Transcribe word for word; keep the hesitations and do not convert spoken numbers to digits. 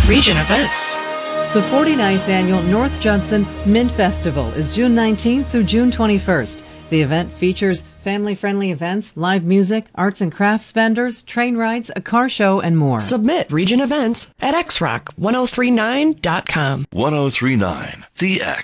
Region Events. The forty-ninth Annual North Judson Mint Festival is June nineteenth through June twenty-first. The event features family-friendly events, live music, arts and crafts vendors, train rides, a car show, and more. Submit Region Events at x rock ten thirty-nine dot com. ten thirty-nine The X.